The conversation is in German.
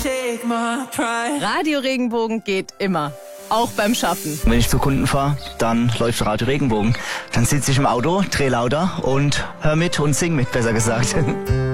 Radio Regenbogen geht immer. Auch beim Schaffen. Wenn ich zu Kunden fahre, dann läuft Radio Regenbogen. Dann sitze ich im Auto, dreh lauter und hör mit und sing mit, besser gesagt.